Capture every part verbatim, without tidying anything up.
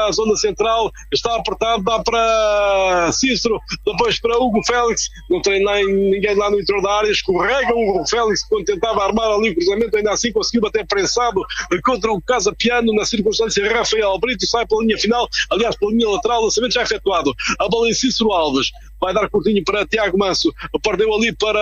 para a zona central, está apertado, dá para Cícero, depois para Hugo Félix, não tem nem ninguém lá no interior da área, escorrega o Hugo Félix quando tentava armar ali o cruzamento, ainda assim conseguiu bater prensado contra o Casa Piano, na circunstância Rafael Brito, sai pela linha final, aliás pela linha lateral, lançamento já efetuado, a bola em Cícero Alves, vai dar curtinho para Tiago Manso, perdeu ali para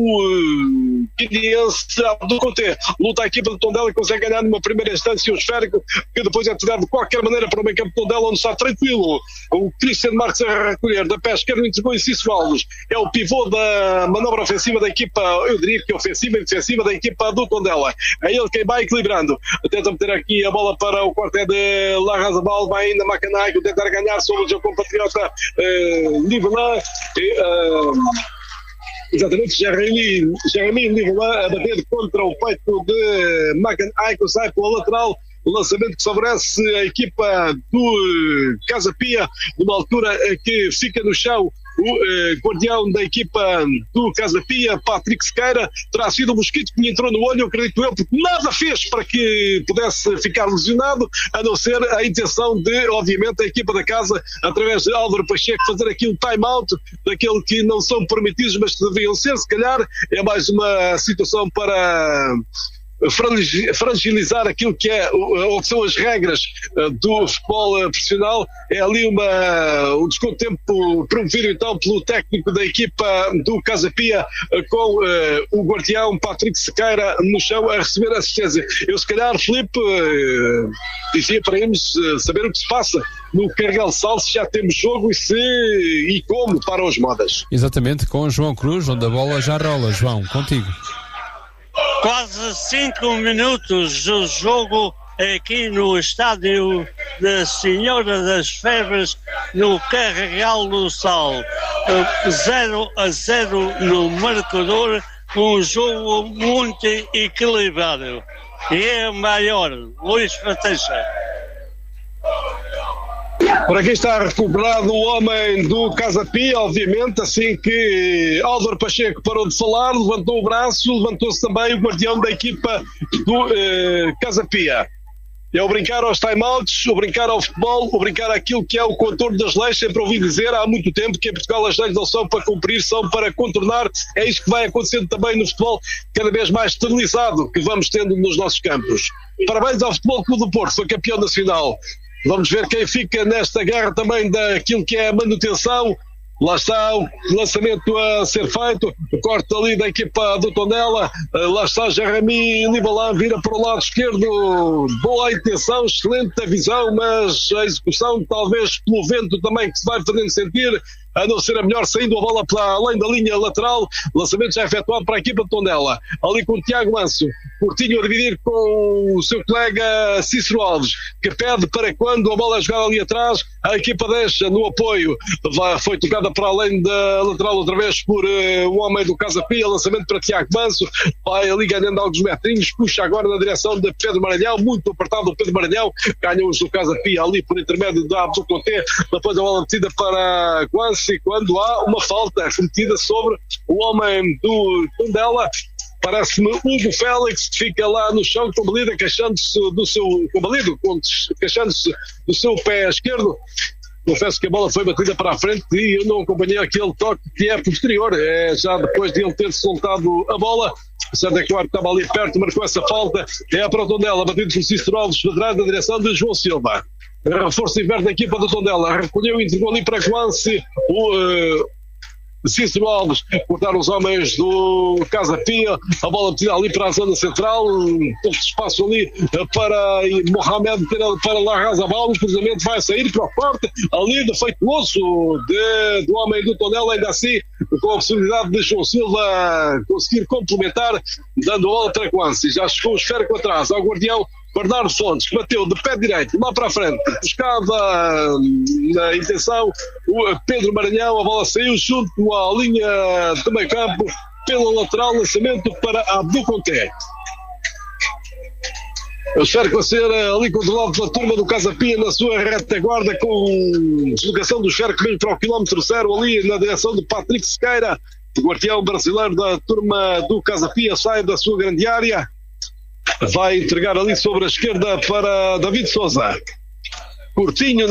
o Guineense do Conté, luta a equipa de Tondela e consegue ganhar numa primeira instância o esférico, que depois é tirado de qualquer maneira para o meio campo de Tondela, onde está tranquilo o Cristiano Marques a recolher da pé esquerda, entregou em Cícero Alves, é o pivô da manobra ofensiva da equipa, eu diria que ofensiva e defensiva da equipa do Tondela, é ele quem vai equilibrando, tenta meter aqui a bola para o quarté de Larrazabal, vai ainda Macanaico tentar ganhar sobre o seu compatriota eh, Livelan, e, uh, exatamente, Jeremy, Jeremy Livelan a bater contra o peito de Macanaico, sai pela lateral, o lançamento que favorece a equipa do Casa Pia, numa altura que fica no chão o eh, guardião da equipa do Casa Pia, Patrick Sequeira, terá sido o mosquito que me entrou no olho, acredito eu, porque nada fez para que pudesse ficar lesionado, a não ser a intenção de, obviamente, a equipa da casa, através de Álvaro Pacheco, fazer aqui um time-out, daquele que não são permitidos, mas que deviam ser, se calhar, é mais uma situação para fragilizar aquilo que é ou que são as regras do futebol profissional. É ali uma, um desconto de tempo promovido então pelo técnico da equipa do Casa Pia, com uh, o guardião Patrick Sequeira no chão a receber assistência. Eu se calhar, Filipe, uh, dizia para irmos uh, saber o que se passa no Carregal Sal, se já temos jogo e se e como para os modas. Exatamente, com João Cruz, onde a bola já rola. João, contigo. Quase cinco minutos do jogo aqui no estádio da Senhora das Febres, no Carregal do Sal. zero a zero no marcador, um jogo muito equilibrado. E é o maior, Luís Fateixa. Por aqui está recuperado o homem do Casa Pia, obviamente, assim que Álvaro Pacheco parou de falar, levantou o braço, levantou-se também o guardião da equipa do eh, Casa Pia. É o brincar aos time-outs, o brincar ao futebol, o brincar àquilo que é o contorno das leis. Sempre ouvi dizer há muito tempo que em Portugal as leis não são para cumprir, são para contornar. É isso que vai acontecendo também no futebol, cada vez mais esterilizado, que vamos tendo nos nossos campos. Parabéns ao Futebol Clube do Porto, foi campeão nacional. Vamos ver quem fica nesta guerra também daquilo que é a manutenção. Lá está o lançamento a ser feito, o corte ali da equipa do Tondela, lá está Jeremy Livelan, vira para o lado esquerdo, boa intenção, excelente a visão, mas a execução talvez pelo vento também que se vai fazendo sentir, a não ser a melhor, saindo a bola para além da linha lateral, lançamento já efetuado para a equipa de Tondela, ali com o Tiago Manso, curtinho a dividir com o seu colega Cícero Alves, que pede para quando a bola jogar ali atrás, a equipa deixa no apoio, vai, foi tocada para além da lateral outra vez por uh, o homem do Casa Pia, lançamento para Tiago Manso, vai ali ganhando alguns metrinhos, puxa agora na direção de Pedro Maranhão, muito apertado o Pedro Maranhão, ganham os do Casa Pia ali por intermédio da Abdul Conté, depois a bola metida para Guanci, quando há uma falta cometida sobre o homem do Tondela, parece-me Hugo Félix, que fica lá no chão com balida, queixando-se do seu com balido, queixando-se do seu pé esquerdo. Confesso que a bola foi batida para a frente e eu não acompanhei aquele toque que é posterior, é já depois de ele ter soltado a bola. O certo é que o árbitro estava ali perto, marcou essa falta, é para o Tondela, batido por Cícero Alves, atrás da direção de João Silva. Reforço inverno da equipa do Tondela, recolheu e entregou ali para Guanci o uh, Cícero Alves, cortaram os homens do Casa Pia, a bola metida ali para a zona central, todo espaço ali para Mohamed, para Larrazabal, o cruzamento vai sair para o corte, ali defeituoso de, do homem do Tondela, ainda assim com a possibilidade de João Silva conseguir complementar, dando a bola para Guanci, já chegou o esférico atrás ao guardião Bernardo Fontes, que bateu de pé direito lá para a frente, buscava na intenção o Pedro Maranhão, a bola saiu junto à linha do meio campo, pela lateral, lançamento para Abdul Conté. Eu espero que vai ser ali controlado pela turma do Casa Pia na sua retaguarda, com deslocação do esférico mesmo para o quilómetro zero, ali na direção de Patrick Sequeira, o guardião brasileiro da turma do Casa Pia, sai da sua grande área. Vai entregar ali sobre a esquerda para David Souza. Curtinho